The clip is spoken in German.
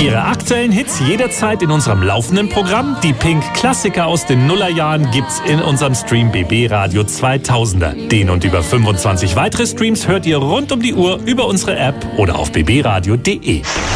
Ihre aktuellen Hits jederzeit in unserem laufenden Programm. Die Pink-Klassiker aus den Nullerjahren gibt's in unserem Stream BB Radio 2000er. Den und über 25 weitere Streams hört ihr rund um die Uhr über unsere App oder auf bbradio.de.